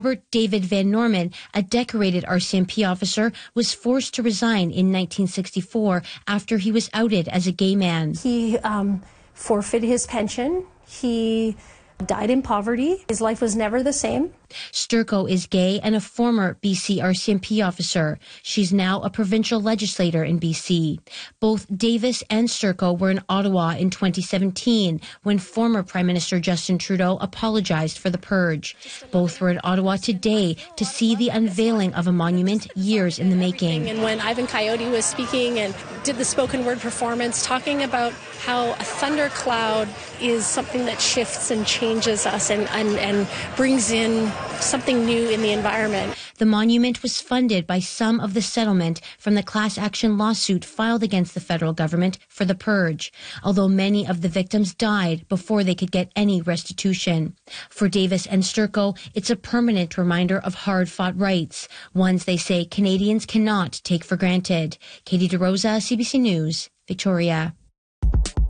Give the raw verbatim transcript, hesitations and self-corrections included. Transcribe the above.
Robert David Van Norman, a decorated R C M P officer, was forced to resign in nineteen sixty-four after he was outed as a gay man. He um, forfeited his pension. He died in poverty. His life was never the same. Sturco is gay and a former B C R C M P officer. She's now a provincial legislator in B C. Both Davis and Sturco were in Ottawa in twenty seventeen when former Prime Minister Justin Trudeau apologized for the purge. Both were in Ottawa today to see the unveiling of a monument years in the making. And when Ivan Coyote was speaking and did the spoken word performance, talking about how a thundercloud is something that shifts and changes us and, and, and brings in something new in the environment. The monument was funded by some of the settlement from the class action lawsuit filed against the federal government for the purge, although many of the victims died before they could get any restitution. For Davis and Sturco, it's a permanent reminder of hard-fought rights, ones they say Canadians cannot take for granted. Katie DeRosa, C B C News, Victoria.